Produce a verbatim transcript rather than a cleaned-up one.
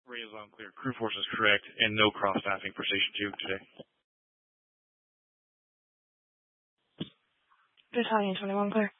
Ray is on clear. Crew force is correct, and no cross-staffing for Station two today. Battalion twenty-one clear.